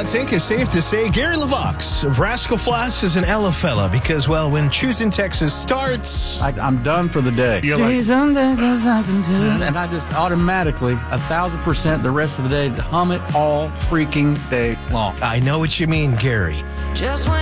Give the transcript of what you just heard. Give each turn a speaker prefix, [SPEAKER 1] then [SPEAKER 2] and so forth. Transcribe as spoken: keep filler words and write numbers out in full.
[SPEAKER 1] I think it's safe to say Gary LaVox of Rascal Flatts is an Ella fella because, well, when Choosing Texas starts...
[SPEAKER 2] I, I'm done for the day.
[SPEAKER 1] You're like...
[SPEAKER 2] And I just automatically, a thousand percent the rest of the day, hum it all freaking day long.
[SPEAKER 1] I know what you mean, Gary.
[SPEAKER 3] Just when